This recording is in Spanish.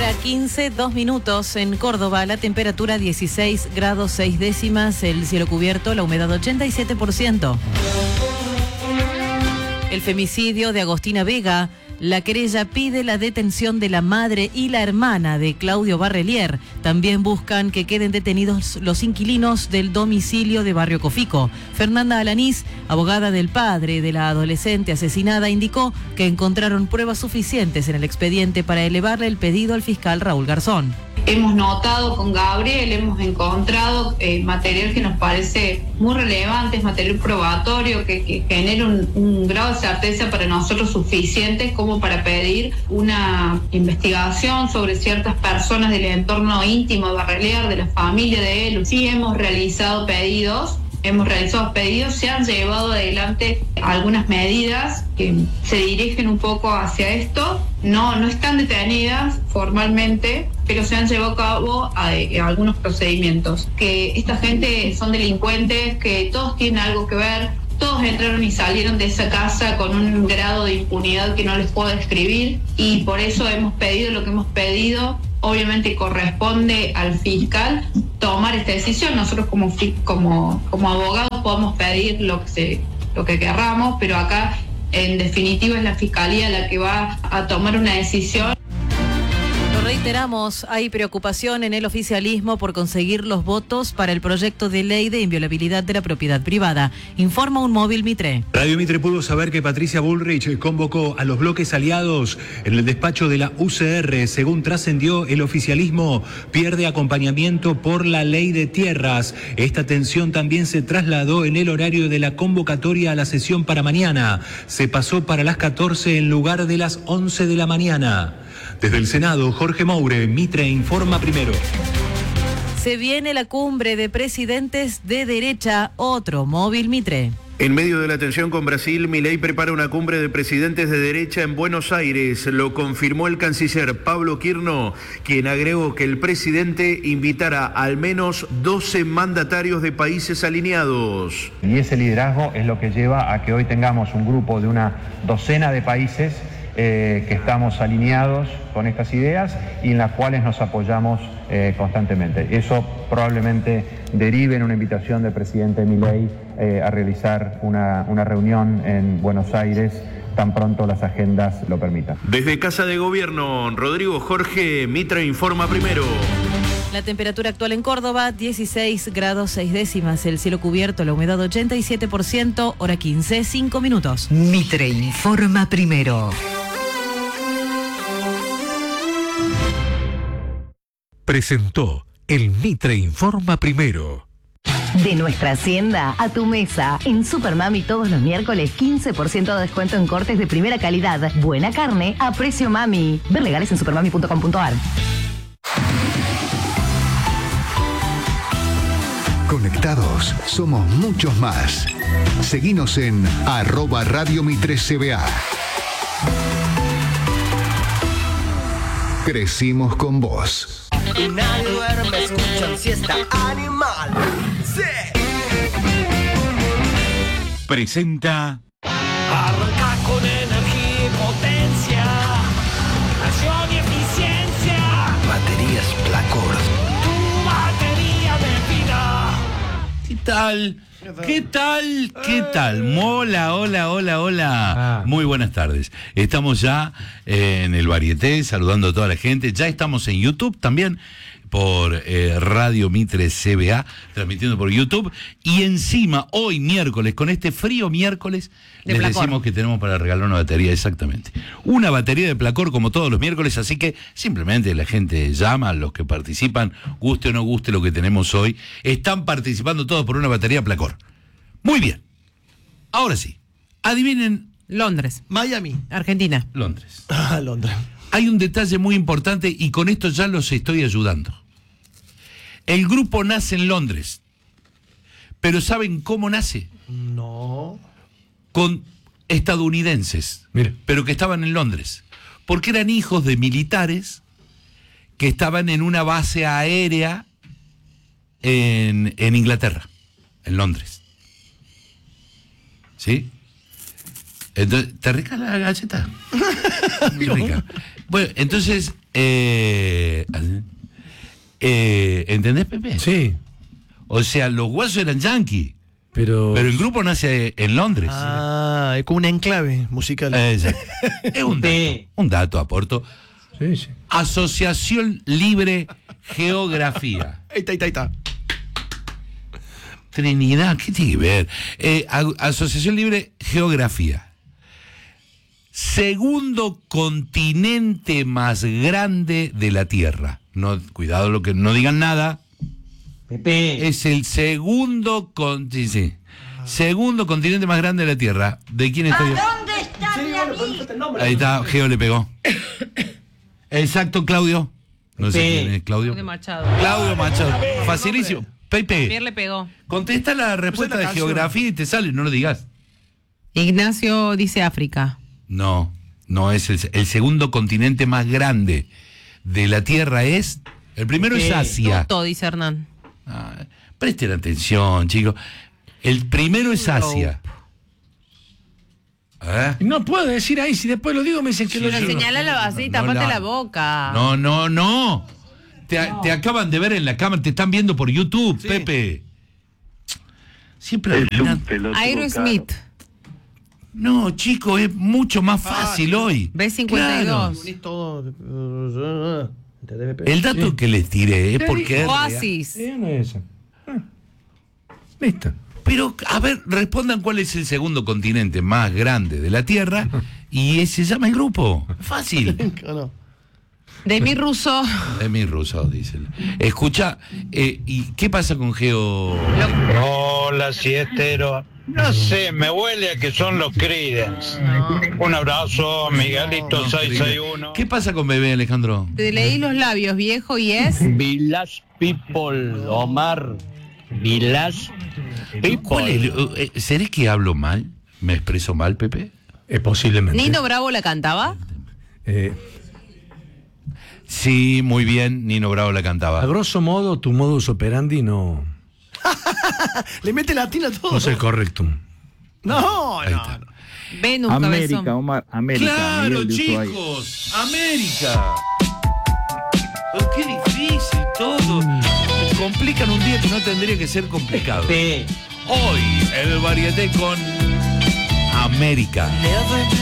15, 2 minutos. En Córdoba, la temperatura 16 grados 6 décimas, el cielo cubierto, la humedad 87%. El femicidio de Agostina Vega. La querella pide la detención de la madre y la hermana de Claudio Barrelier. También buscan que queden detenidos los inquilinos del domicilio de Barrio Cofico. Fernanda Alanís, abogada del padre de la adolescente asesinada, indicó que encontraron pruebas suficientes en el expediente para elevarle el pedido al fiscal Raúl Garzón. Hemos notado con Gabriel, hemos encontrado material que nos parece muy relevante, es material probatorio que genera un grado de certeza para nosotros suficiente como para pedir una investigación sobre ciertas personas del entorno íntimo de Barrelier, de la familia de él. Sí hemos realizado pedidos, se han llevado adelante algunas medidas que se dirigen un poco hacia esto. No están detenidas formalmente, pero se han llevado a cabo algunos procedimientos. Que esta gente son delincuentes, que todos tienen algo que ver, todos entraron y salieron de esa casa con un grado de impunidad que no les puedo describir, y por eso hemos pedido lo que hemos pedido. Obviamente corresponde al fiscal tomar esta decisión. Nosotros como abogados podemos pedir lo que querramos, pero acá en definitiva es la fiscalía la que va a tomar una decisión. Lo reiteramos, hay preocupación en el oficialismo por conseguir los votos para el proyecto de ley de inviolabilidad de la propiedad privada, informa un móvil Mitre. Radio Mitre pudo saber que Patricia Bullrich convocó a los bloques aliados en el despacho de la UCR. Según trascendió, el oficialismo pierde acompañamiento por la ley de tierras. Esta tensión también se trasladó en el horario de la convocatoria a la sesión para mañana. Se pasó para las 14 en lugar de las 11 de la mañana. Desde el Senado, Jorge Moure, Mitre informa primero. Se viene la cumbre de presidentes de derecha, otro móvil Mitre. En medio de la tensión con Brasil, Milei prepara una cumbre de presidentes de derecha en Buenos Aires. Lo confirmó el canciller Pablo Quirno, quien agregó que el presidente invitará al menos 12 mandatarios de países alineados. Y ese liderazgo es lo que lleva a que hoy tengamos un grupo de una docena de países que estamos alineados con estas ideas y en las cuales nos apoyamos constantemente. Eso probablemente derive en una invitación del presidente Milei a realizar una reunión en Buenos Aires tan pronto las agendas lo permitan. Desde Casa de Gobierno, Rodrigo Jorge, Mitre informa primero. La temperatura actual en Córdoba, 16 grados 6 décimas, el cielo cubierto, la humedad 87%, hora 15, 5 minutos. Mitre informa primero. Presentó el Mitre informa primero. De nuestra hacienda a tu mesa. En Supermami todos los miércoles 15% de descuento en cortes de primera calidad. Buena carne a precio mami. Ver legales en supermami.com.ar. Conectados somos muchos más. Seguinos en @Radio Mitre CBA. Crecimos con vos. Y nadie duerme, escuchan siesta animal. Sí. Presenta. Arranca con energía y potencia, acción y eficiencia. Baterías Placor. Tu batería de vida. ¿Qué tal? ¿Qué tal? Hola. Muy buenas tardes. Estamos ya en el Varieté, saludando a toda la gente. Ya estamos en YouTube también, por Radio Mitre CBA, transmitiendo por YouTube. Y encima, hoy miércoles, con este frío miércoles, les decimos que tenemos para regalar una batería, exactamente. Una batería de Placor como todos los miércoles, así que simplemente la gente llama, los que participan, guste o no guste lo que tenemos hoy, están participando todos por una batería Placor. Muy bien. Ahora sí, adivinen. Londres. Miami. Argentina. Londres. Londres. Hay un detalle muy importante y con esto ya los estoy ayudando. El grupo nace en Londres, pero ¿saben cómo nace? No. Con estadounidenses, pero que estaban en Londres, porque eran hijos de militares que estaban en una base aérea en Inglaterra, en Londres. ¿Sí? Entonces, ¿está rica la galleta? Muy rica. Bueno, entonces ¿Entendés, Pepe? Sí. O sea, los Guasos eran yanquis. Pero el grupo nace en Londres. Ah, es como un enclave musical. Exacto. Es un dato, aporto. Sí, sí. Asociación Libre Geografía. Ahí está. Trinidad, ¿qué tiene que ver? Asociación Libre Geografía. Segundo continente más grande de la Tierra. No, cuidado lo que no digan nada. Pepe. Es el segundo segundo continente más grande de la Tierra. ¿De quién estoy? ¿Dónde está mi amigo? Ahí está, Geo le pegó. Exacto, Claudio. No sé quién es Claudio. Claudio Machado. Facilísimo. Pepe. Pierre le pegó. Contesta la respuesta de geografía y te sale, no lo digas. Ignacio dice África. No es el segundo continente más grande de la Tierra es. El primero es Asia. Todo dice Hernán. Presten atención, chicos. El primero es Asia. No puedo decir ahí, si después lo digo me dicen que lo digo. Señálalo así, tapate la boca. No. Te acaban de ver en la cámara, te están viendo por YouTube, Pepe. Siempre Aerosmith. No, chicos, es mucho más fácil hoy. B52. Claro. El dato que les tiré es porque... Oasis. Listo. Pero, a ver, respondan cuál es el segundo continente más grande de la Tierra y se llama el grupo. Fácil. Demi Russo. Demi Russo, dicen. Escucha, ¿y qué pasa con Geo? Hola, siestero. No sé, me huele a que son los Creedence. Un abrazo, Miguelito 661. ¿Qué pasa con Bebé, Alejandro? Te leí los labios, viejo, y es... Village People, Omar. Village People. ¿Seré que hablo mal? ¿Me expreso mal, Pepe? Posiblemente. ¿Nino Bravo la cantaba? Sí, muy bien, Nino Bravo la cantaba. A grosso modo, tu modus operandi no... Le mete latina a todo. No es el correctum. No. Venus, América, cabezón. Omar, América. Claro, Miguel de Ushuaia. chicos, América. Pero qué difícil todo. Complican un día que no tendría que ser complicado. Hoy, el varieté con América.